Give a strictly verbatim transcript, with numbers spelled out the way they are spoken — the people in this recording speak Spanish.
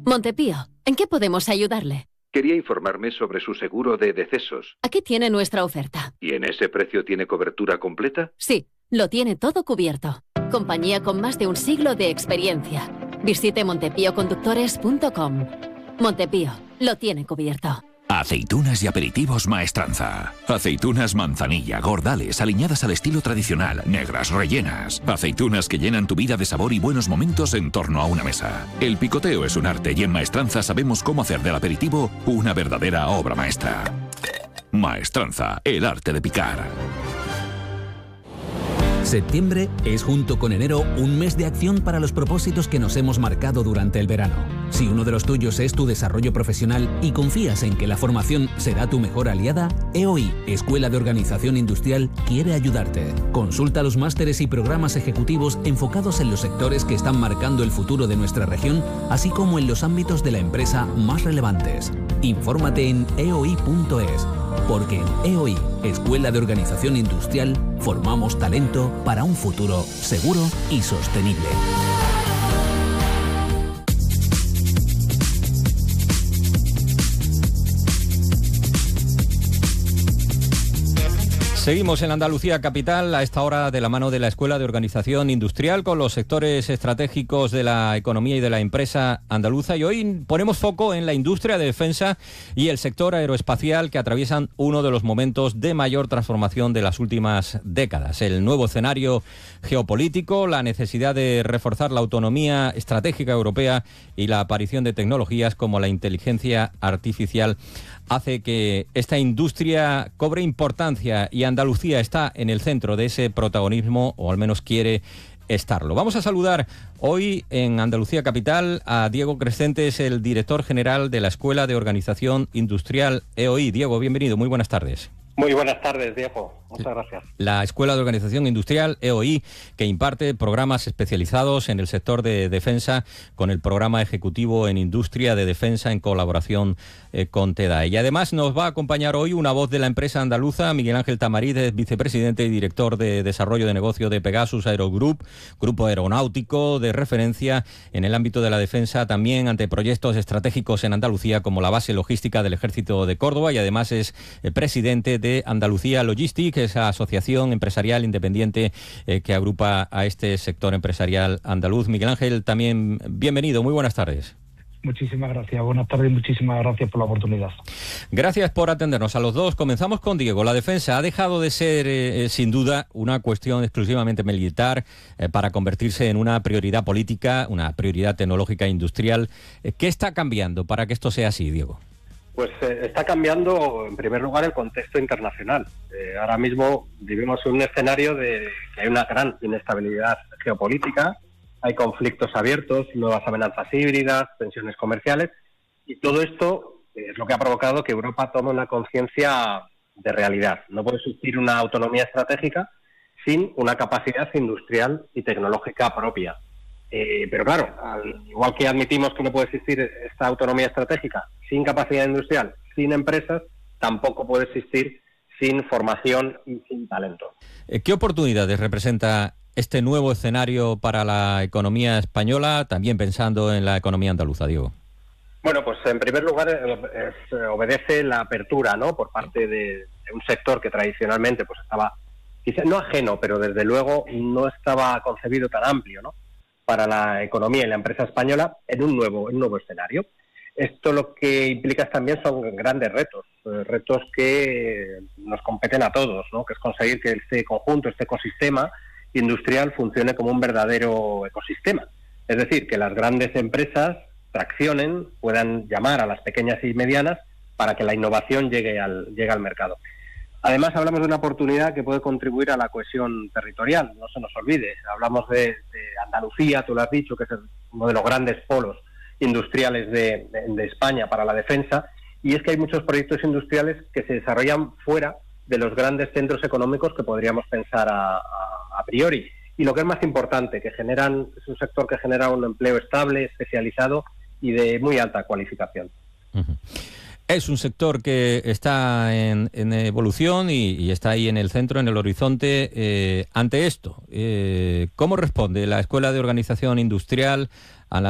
Montepío, ¿en qué podemos ayudarle? Quería informarme sobre su seguro de decesos. Aquí tiene nuestra oferta. ¿Y en ese precio tiene cobertura completa? Sí, lo tiene todo cubierto. Compañía con más de un siglo de experiencia. Visite montepío conductores punto com. Montepío, lo tiene cubierto. Aceitunas y aperitivos Maestranza. Aceitunas manzanilla, gordales, aliñadas al estilo tradicional, negras, rellenas. Aceitunas que llenan tu vida de sabor y buenos momentos en torno a una mesa. El picoteo es un arte y en Maestranza sabemos cómo hacer del aperitivo una verdadera obra maestra. Maestranza, el arte de picar. Septiembre es, junto con enero, un mes de acción para los propósitos que nos hemos marcado durante el verano. Si uno de los tuyos es tu desarrollo profesional y confías en que la formación será tu mejor aliada, E O I, Escuela de Organización Industrial, quiere ayudarte. Consulta los másteres y programas ejecutivos enfocados en los sectores que están marcando el futuro de nuestra región, así como en los ámbitos de la empresa más relevantes. Infórmate en e o i punto es. Porque en E O I, Escuela de Organización Industrial, formamos talento para un futuro seguro y sostenible. Seguimos en Andalucía Capital a esta hora de la mano de la Escuela de Organización Industrial con los sectores estratégicos de la economía y de la empresa andaluza, y hoy ponemos foco en la industria de defensa y el sector aeroespacial, que atraviesan uno de los momentos de mayor transformación de las últimas décadas. El nuevo escenario geopolítico, la necesidad de reforzar la autonomía estratégica europea y la aparición de tecnologías como la inteligencia artificial hace que esta industria cobre importancia, y Andalucía está en el centro de ese protagonismo, o al menos quiere estarlo. Vamos a saludar hoy en Andalucía Capital a Diego Crescentes, el director general de la Escuela de Organización Industrial E O I. Diego, bienvenido, muy buenas tardes. Muy buenas tardes, Diego. Muchas gracias. La Escuela de Organización Industrial E O I, que imparte programas especializados en el sector de defensa con el programa ejecutivo en Industria de Defensa en colaboración eh, con TEDAE. Y además nos va a acompañar hoy una voz de la empresa andaluza, Miguel Ángel Tamariz, vicepresidente y director de Desarrollo de Negocio de Pegasus Aerogroup, grupo aeronáutico de referencia en el ámbito de la defensa, también ante proyectos estratégicos en Andalucía como la base logística del Ejército de Córdoba, y además es eh, presidente de de Andalucía Logistic, esa asociación empresarial independiente eh, que agrupa a este sector empresarial andaluz. Miguel Ángel, también bienvenido, muy buenas tardes. Muchísimas gracias, buenas tardes y muchísimas gracias por la oportunidad. Gracias por atendernos a los dos. Comenzamos con Diego. La defensa ha dejado de ser, eh, sin duda, una cuestión exclusivamente militar eh, para convertirse en una prioridad política, una prioridad tecnológica e industrial. Eh, ¿Qué está cambiando para que esto sea así, Diego? Pues eh, está cambiando, en primer lugar, el contexto internacional. Eh, ahora mismo vivimos en un escenario de que hay una gran inestabilidad geopolítica, hay conflictos abiertos, nuevas amenazas híbridas, tensiones comerciales, y todo esto es lo que ha provocado que Europa tome una conciencia de realidad. No puede existir una autonomía estratégica sin una capacidad industrial y tecnológica propia. Eh, pero claro, al igual que admitimos que no puede existir esta autonomía estratégica sin capacidad industrial, sin empresas, tampoco puede existir sin formación y sin talento. ¿Qué oportunidades representa este nuevo escenario para la economía española, también pensando en la economía andaluza, Diego? Bueno, pues en primer lugar es, obedece la apertura, ¿no?, por parte de, de un sector que tradicionalmente pues estaba, quizás no ajeno, pero desde luego no estaba concebido tan amplio, ¿no?, para la economía y la empresa española en un nuevo, en un nuevo escenario. Esto lo que implica también son grandes retos, eh, retos que nos competen a todos, ¿no?, que es conseguir que este conjunto, este ecosistema industrial funcione como un verdadero ecosistema. Es decir, que las grandes empresas traccionen, puedan llamar a las pequeñas y medianas para que la innovación llegue al, llegue al mercado. Además, hablamos de una oportunidad que puede contribuir a la cohesión territorial, no se nos olvide. Hablamos de, de Andalucía, tú lo has dicho, que es uno de los grandes polos industriales de, de, de España para la defensa, y es que hay muchos proyectos industriales que se desarrollan fuera de los grandes centros económicos que podríamos pensar a, a, a priori. Y lo que es más importante, que generan, es un sector que genera un empleo estable, especializado y de muy alta cualificación. Uh-huh. Es un sector que está en, en evolución y, y está ahí en el centro, en el horizonte. Eh, ante esto, eh, ¿cómo responde la Escuela de Organización Industrial